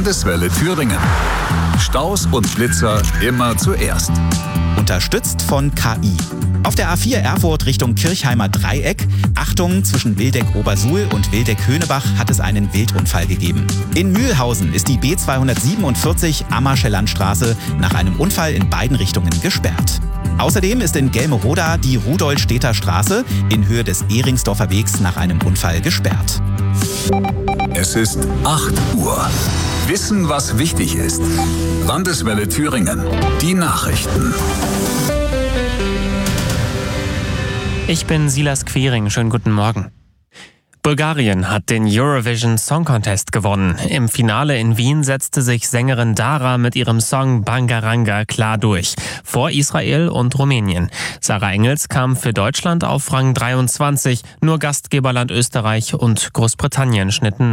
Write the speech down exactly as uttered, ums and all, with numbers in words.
Landeswelle Thüringen. Staus und Blitzer immer zuerst. Unterstützt von K I. Auf der A vier Erfurt Richtung Kirchheimer Dreieck, Achtung, zwischen Wildeck-Obersuhl und Wildeck-Höhnebach hat es einen Wildunfall gegeben. In Mühlhausen ist die B zweihundertsiebenundvierzig Ammerschellandstraße nach einem Unfall in beiden Richtungen gesperrt. Außerdem ist in Gelmeroda die Rudolstädter Straße in Höhe des Ehringsdorfer Wegs nach einem Unfall gesperrt. Es ist acht Uhr. Wissen, was wichtig ist. Landeswelle Thüringen. Die Nachrichten. Ich bin Silas Quiring. Schönen guten Morgen. Bulgarien hat den Eurovision Song Contest gewonnen. Im Finale in Wien setzte sich Sängerin Dara mit ihrem Song Bangaranga klar durch. Vor Israel und Rumänien. Sarah Engels kam für Deutschland auf Rang dreiundzwanzig. Nur Gastgeberland Österreich und Großbritannien schnitten